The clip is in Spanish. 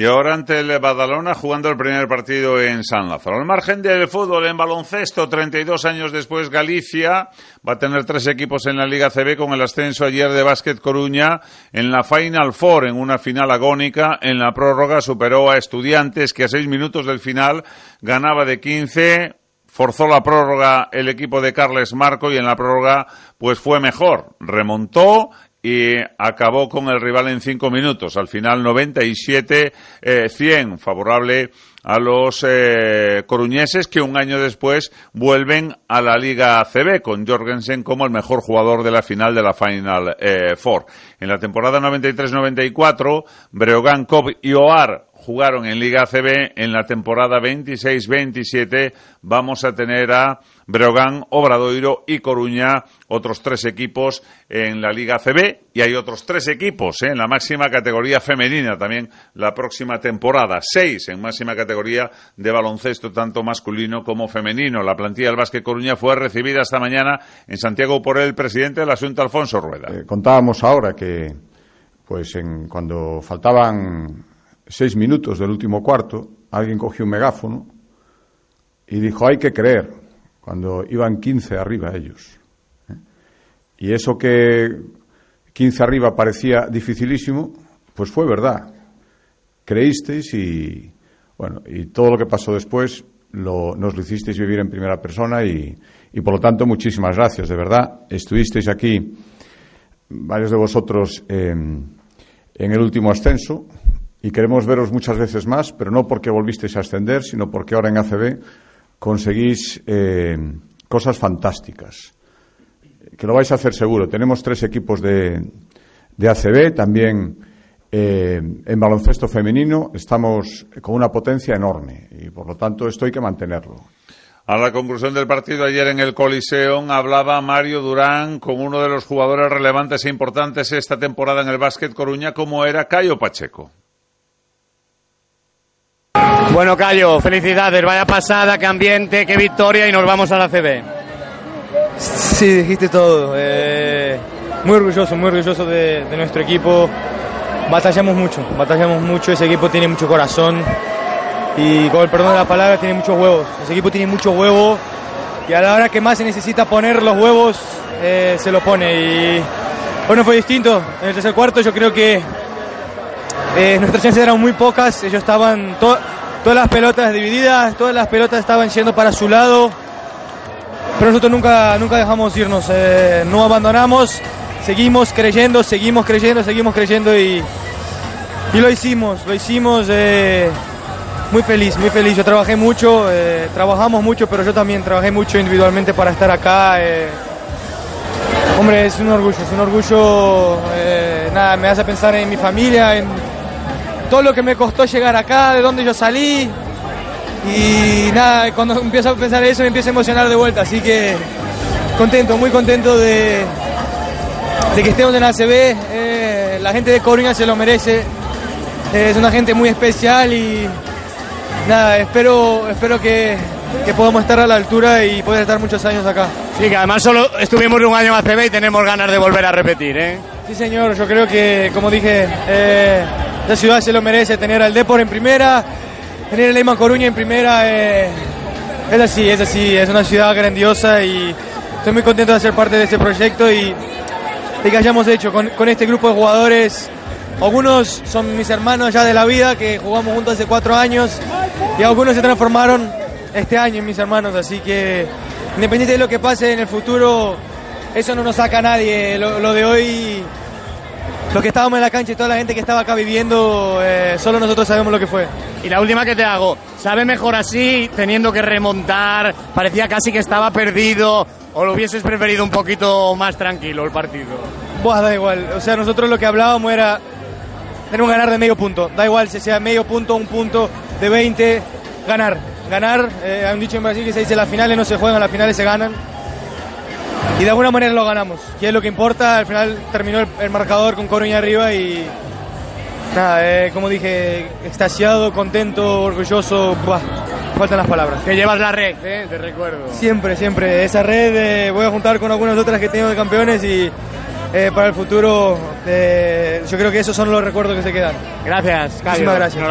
Y ahora ante el Badalona, jugando el primer partido en San Lázaro. Al margen del fútbol, en baloncesto, 32 años después, Galicia va a tener 3 equipos en la Liga ACB, con el ascenso ayer de Básquet Coruña en la Final Four, en una final agónica. En la prórroga superó a Estudiantes, que a 6 minutos del final ganaba de 15. Forzó la prórroga el equipo de Carles Marco y en la prórroga pues fue mejor. Remontó y acabó con el rival en 5 minutos. Al final 97-100, favorable a los coruñeses, que un año después vuelven a la Liga ACB, con Jorgensen como el mejor jugador de la final de la Final Four. En la temporada 93-94, Breogán, Cobb y OAR jugaron en Liga ACB. En la temporada 26-27 vamos a tener a Breogán, Obradoiro y Coruña, otros 3 equipos en la Liga ACB, y hay otros 3 equipos en la máxima categoría femenina también la próxima temporada, 6 en máxima categoría de baloncesto, tanto masculino como femenino. La plantilla del Básquet Coruña fue recibida esta mañana en Santiago por el presidente de la Xunta, Alfonso Rueda. Contábamos ahora que cuando faltaban 6 minutos del último cuarto, alguien cogió un megáfono y dijo: hay que creer, cuando iban 15 arriba ellos. Y eso que 15 arriba parecía dificilísimo, pues fue verdad. Creísteis y todo lo que pasó después nos lo hicisteis vivir en primera persona y por lo tanto muchísimas gracias, de verdad. Estuvisteis aquí, varios de vosotros, en el último ascenso, y queremos veros muchas veces más, pero no porque volvisteis a ascender, sino porque ahora en ACB conseguís cosas fantásticas, que lo vais a hacer seguro. Tenemos 3 equipos de ACB, también en baloncesto femenino estamos con una potencia enorme y por lo tanto esto hay que mantenerlo. A la conclusión del partido ayer en el Coliseum hablaba Mario Durán con uno de los jugadores relevantes e importantes esta temporada en el Básquet Coruña, como era Caio Pacheco. Bueno, Caio, felicidades, vaya pasada, qué ambiente, qué victoria, y nos vamos a la CB. Sí, dijiste todo. Muy orgulloso de nuestro equipo. Batallamos mucho, ese equipo tiene mucho corazón y, con el perdón de la palabra, tiene muchos huevos. Ese equipo tiene mucho huevo y a la hora que más se necesita poner los huevos, se lo pone. Y bueno, fue distinto. En el tercer cuarto yo creo que nuestras chances eran muy pocas, ellos estaban todas las pelotas divididas, todas las pelotas estaban yendo para su lado, pero nosotros nunca dejamos irnos, no abandonamos, seguimos creyendo y lo hicimos, muy feliz, yo trabajé mucho, trabajamos mucho, pero yo también trabajé mucho individualmente para estar acá. Hombre, es un orgullo, nada, me hace pensar en mi familia, en todo lo que me costó llegar acá, de dónde yo salí, y nada, cuando empiezo a pensar eso me empiezo a emocionar de vuelta, así que muy contento de que estemos en ACB. La gente de Coruña se lo merece, es una gente muy especial y nada, espero que podamos estar a la altura y poder estar muchos años acá. Sí, que además solo estuvimos un año en ACB y tenemos ganas de volver a repetir, ¿eh? Sí, señor, yo creo que, como dije, la ciudad se lo merece, tener al Depor en primera, tener el Leyman Coruña en primera, es así, es una ciudad grandiosa y estoy muy contento de ser parte de este proyecto y de que hayamos hecho con este grupo de jugadores. Algunos son mis hermanos ya de la vida, que jugamos juntos hace 4 años, y algunos se transformaron este año en mis hermanos, así que independiente de lo que pase en el futuro, eso no nos saca a nadie. Lo de hoy, los que estábamos en la cancha y toda la gente que estaba acá viviendo, solo nosotros sabemos lo que fue. Y la última que te hago, ¿sabe mejor así, teniendo que remontar? Parecía casi que estaba perdido, ¿o lo hubieses preferido un poquito más tranquilo el partido? Buah, da igual, o sea, nosotros lo que hablábamos era tener un ganar de medio punto, da igual si sea medio punto, un punto, de 20, ganar, hay un dicho en Brasil que se dice: las finales no se juegan, las finales se ganan, y de alguna manera lo ganamos, que es lo que importa. Al final terminó el marcador con Coruña arriba y nada, como dije, extasiado, contento, orgulloso, faltan las palabras. Que llevas la red, te recuerdo. Siempre, esa red voy a juntar con algunas otras que tengo de campeones y para el futuro yo creo que esos son los recuerdos que se quedan. Gracias, Caio. Muchísimas gracias.